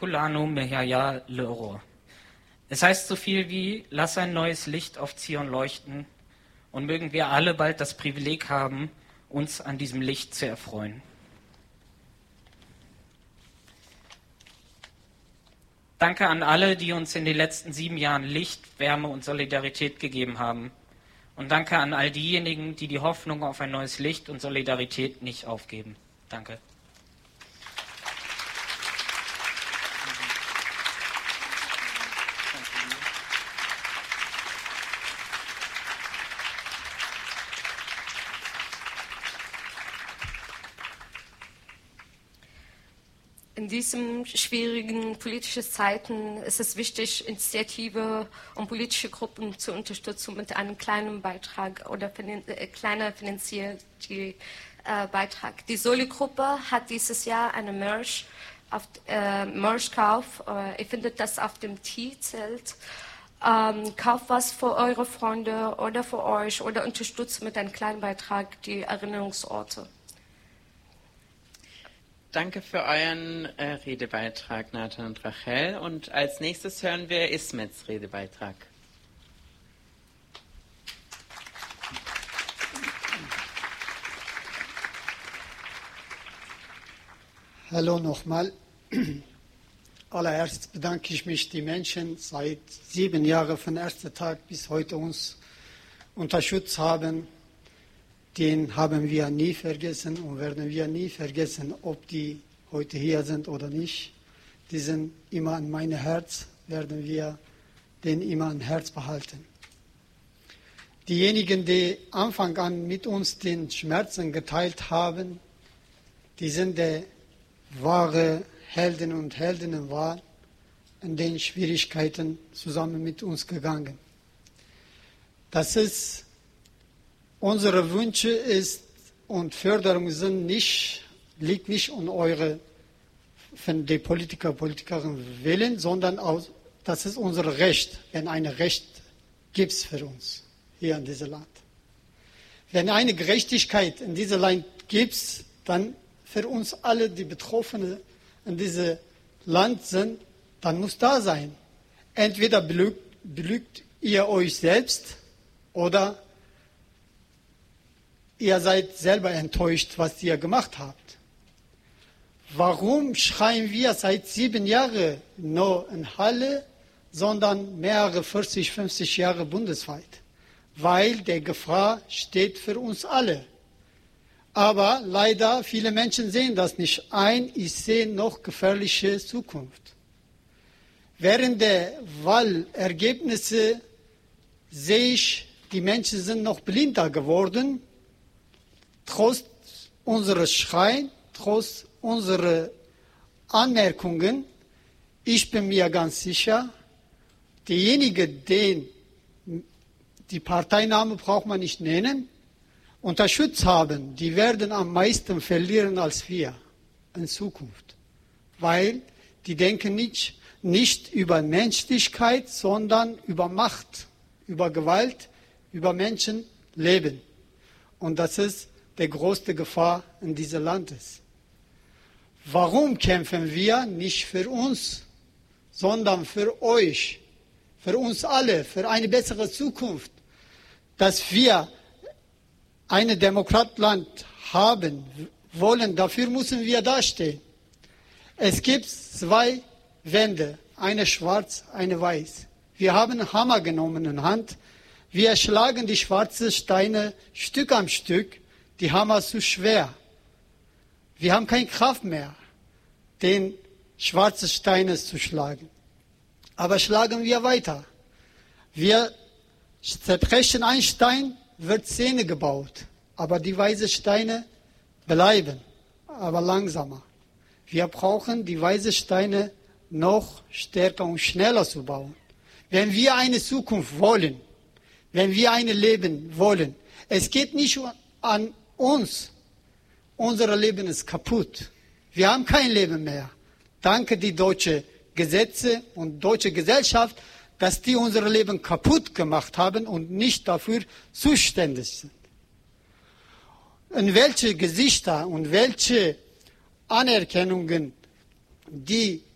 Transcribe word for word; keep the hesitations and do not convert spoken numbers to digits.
Kulanu Mehaya Leoro. Es heißt so viel wie, lass ein neues Licht auf Zion leuchten und mögen wir alle bald das Privileg haben, uns an diesem Licht zu erfreuen. Danke an alle, die uns in den letzten sieben Jahren Licht, Wärme und Solidarität gegeben haben. Und danke an all diejenigen, die die Hoffnung auf ein neues Licht und Solidarität nicht aufgeben. Danke. In diesen schwierigen politischen Zeiten ist es wichtig, Initiative und politische Gruppen zu unterstützen mit einem kleinen Beitrag oder finan äh, kleiner finanzieller äh, Beitrag. Die Soli-Gruppe hat dieses Jahr eine Merch auf äh, Merch-Kauf. Äh, ihr findet das auf dem T-Zelt. Ähm, kauft was für eure Freunde oder für euch oder unterstützt mit einem kleinen Beitrag die Erinnerungsorte. Danke für euren äh, Redebeitrag, Nathan und Rachel. Und als nächstes hören wir Ismets Redebeitrag. Hallo nochmal. Allererst bedanke ich mich, die Menschen seit sieben Jahren von ersten Tag bis heute uns unterstützt haben. Den haben wir nie vergessen und werden wir nie vergessen, ob die heute hier sind oder nicht. Die sind immer in meinem Herz, werden wir den immer im Herz behalten. Diejenigen, die Anfang an mit uns den Schmerzen geteilt haben, die sind die wahre Helden und Heldinnen waren, in den Schwierigkeiten zusammen mit uns gegangen. Das ist Unsere Wünsche ist und Förderung sind nicht, liegt nicht an eure, von den Politiker, Politikerinnen Willen, sondern auch, das ist unser Recht, wenn ein Recht gibt für uns hier in diesem Land. Wenn eine Gerechtigkeit in diesem Land gibt, dann für uns alle, die Betroffenen in diesem Land sind, dann muss da sein. Entweder belügt, belügt ihr euch selbst oder ihr seid selber enttäuscht, was ihr gemacht habt. Warum schreien wir seit sieben Jahren nur in Halle, sondern mehrere vierzig, fünfzig Jahre bundesweit? Weil die Gefahr steht für uns alle. Aber leider, viele Menschen sehen das nicht ein. Ich sehe noch gefährliche Zukunft. Während der Wahlergebnisse sehe ich, die Menschen sind noch blinder geworden. Trotz unserer Schreien, trotz unserer Anmerkungen, ich bin mir ganz sicher, diejenigen, denen die Parteinahme braucht man nicht nennen, unterstützt haben, die werden am meisten verlieren als wir in Zukunft. Weil die denken nicht, nicht über Menschlichkeit, sondern über Macht, über Gewalt, über Menschenleben. Und das ist die größte Gefahr in diesem Land ist. Warum kämpfen wir nicht für uns, sondern für euch, für uns alle, für eine bessere Zukunft, dass wir ein Demokratland haben wollen, dafür müssen wir dastehen. Es gibt zwei Wände, eine schwarz, eine weiß. Wir haben einen Hammer genommen in Hand, wir schlagen die schwarzen Steine Stück am Stück. Die Hammer ist zu schwer. Wir haben keine Kraft mehr, den schwarzen Stein zu schlagen. Aber schlagen wir weiter. Wir zerbrechen einen Stein, wird Zähne gebaut. Aber die weißen Steine bleiben, aber langsamer. Wir brauchen die weißen Steine noch stärker und schneller zu bauen. Wenn wir eine Zukunft wollen, wenn wir ein Leben wollen, es geht nicht an uns, unser Leben ist kaputt. Wir haben kein Leben mehr. Danke die deutschen Gesetze und deutsche Gesellschaft, dass die unser Leben kaputt gemacht haben und nicht dafür zuständig sind. In welche Gesichter und welche Anerkennungen die